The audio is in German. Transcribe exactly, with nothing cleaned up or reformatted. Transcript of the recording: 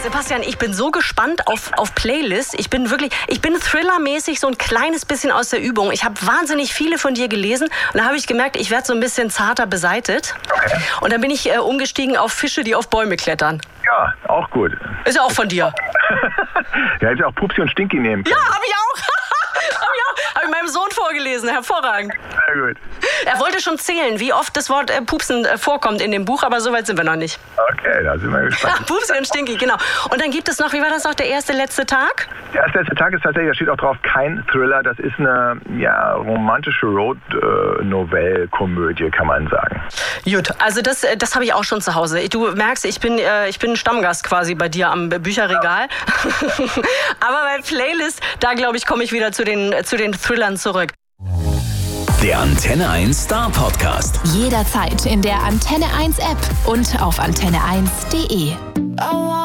Sebastian, ich bin so gespannt auf, auf Playlist. Ich bin wirklich, ich bin thrillermäßig so ein kleines bisschen aus der Übung. Ich habe wahnsinnig viele von dir gelesen und da habe ich gemerkt, ich werde so ein bisschen zarter beseitet. Okay. Und dann bin ich äh, umgestiegen auf Fische, die auf Bäume klettern. Ja, auch gut. Ist ja auch von dir. Ja, hätte auch Pupsi und Stinky nehmen können. Ja, habe ich auch. Habe ich auch. Habe ich meinem Sohn vorgelesen. Hervorragend. Sehr gut. Er wollte schon zählen, wie oft das Wort äh, Pupsen äh, vorkommt in dem Buch, aber so weit sind wir noch nicht. Okay, da sind wir gespannt. Pupsi und Stinky, genau. Und dann gibt es noch, wie war das noch, der erste, letzte Tag? Der erste letzte Tag ist tatsächlich, da steht auch drauf, kein Thriller. Das ist eine ja, romantische Road-Novelle-Komödie, kann man sagen. Gut, also das, äh, das habe ich auch schon zu Hause. Du merkst, ich bin, äh, ich bin ein Stammgast quasi bei dir am Bücherregal. Aber bei Playlist, da glaube ich, komme ich wieder zu den, zu den Thrillern zurück. Der Antenne eins Star Podcast. Jederzeit in der Antenne eins App und auf antenne eins punkt de.